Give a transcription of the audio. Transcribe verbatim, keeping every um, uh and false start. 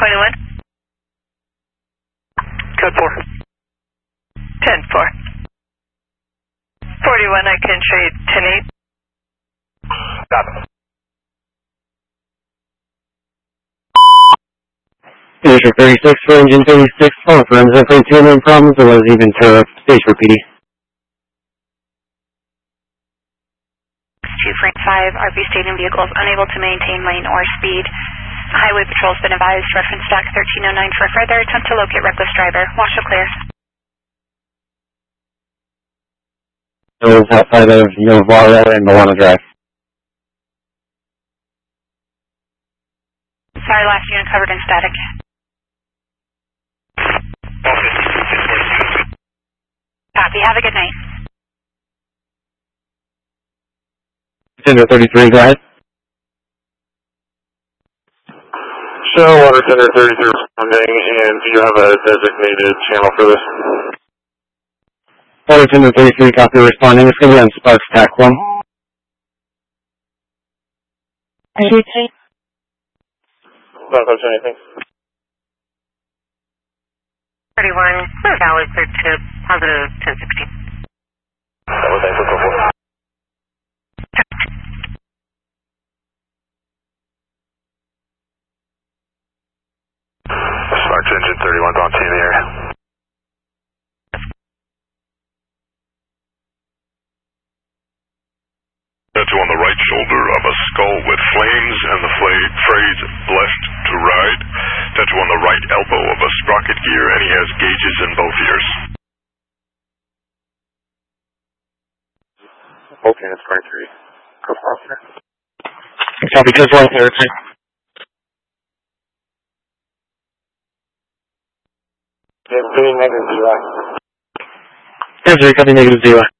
twenty-one. Code four. ten four. forty-one, I can trade ten eight. Got it. District thirty-six for engine thirty-six, phone for engine thirty-two, problems, or was even to stage for P D. two frame five, R V Stadium vehicles unable to maintain lane or speed. Highway Patrol's been advised, reference stack thirteen oh nine for further attempt to locate reckless driver. Watch or clear. Those outside of Novara and Milano Drive. Sorry, last unit covered in static. Copy, have a good night. Tender thirty-three, go ahead. Show water tender thirty-three responding, and do you have a designated channel for this? Water Tender thirty-three, copy responding. It's going to be on Sparks Tac one. Anything? Not touch anything. thirty-one, clear valley, clear to positive ten sixteen. That was eight for four. Sparks engine thirty-one's on scene here. Tattoo on the right shoulder of a skull with flames and the phrase blessed to ride. Tattoo on the right elbow of a sprocket gear, and he has gauges in both ears. Okay, that's part three. Go faster. Copy, just one thirty. Yeah, pretty negative zero. Ten three, copy negative zero.